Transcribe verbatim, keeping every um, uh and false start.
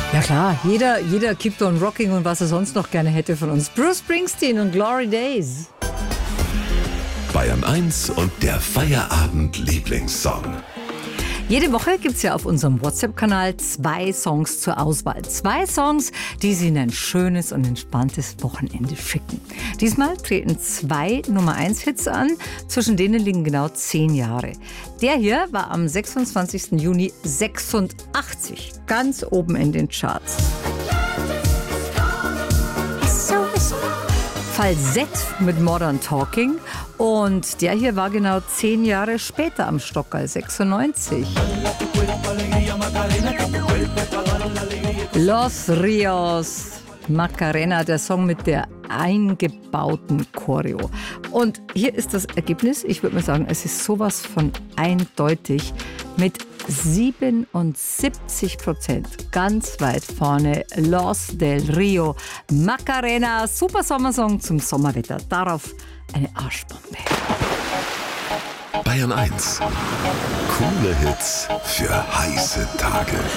Ja klar, jeder, jeder keept on rocking und was er sonst noch gerne hätte von uns. Bruce Springsteen und Glory Days. Bayern eins und der Feierabend-Lieblingssong. Jede Woche gibt es ja auf unserem WhatsApp-Kanal zwei Songs zur Auswahl. Zwei Songs, die Sie in ein schönes und entspanntes Wochenende schicken. Diesmal treten zwei Nummer eins Hits an, zwischen denen liegen genau zehn Jahre. Der hier war am sechsundzwanzigsten Juni sechsundachtzig, ganz oben in den Charts. Falsett mit Modern Talking und der hier war genau zehn Jahre später am Stockerl, sechsundneunzig. Los Rios, Macarena, der Song mit der eingebauten Choreo. Und hier ist das Ergebnis, ich würde mal sagen, es ist sowas von eindeutig mit siebenundsiebzig Prozent ganz weit vorne. Los del Rio, Macarena, super Sommersong zum Sommerwetter. Darauf eine Arschbombe. Bayern eins. Coole Hits für heiße Tage.